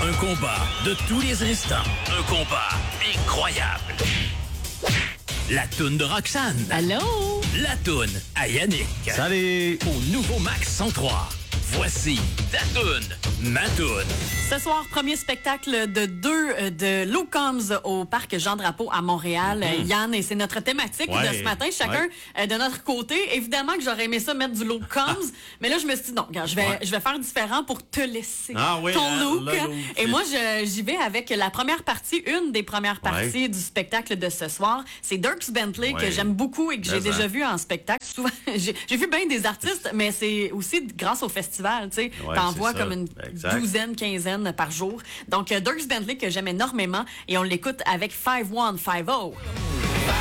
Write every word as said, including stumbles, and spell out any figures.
Un combat de tous les instants. Un combat incroyable. La toune de Roxane. Allô? La toune à Yannick. Salut! Au nouveau Max cent trois. Voici ta toune, ma toune. Ce soir, premier spectacle de deux euh, de Luke Combs au Parc Jean-Drapeau à Montréal. Mm-hmm. Yann, et c'est notre thématique ouais, de ce matin, chacun ouais. euh, de notre côté. Évidemment que j'aurais aimé ça mettre du Luke Combs, mais là, je me suis dit, non, regarde, je vais, ouais. je vais faire différent pour te laisser ah, oui, ton hein, look. le look. Et moi, je, j'y vais avec la première partie, une des premières parties ouais. du spectacle de ce soir. C'est Dierks Bentley, ouais. que j'aime beaucoup et que j'ai déjà vu en spectacle. Souvent, j'ai, j'ai vu bien des artistes, mais c'est aussi grâce au festival, tu sais. Ouais, t'en vois ça. comme une exact. douzaine, quinzaine par jour. Donc, euh, Dierks Bentley que j'aime énormément et on l'écoute avec five one five zéro.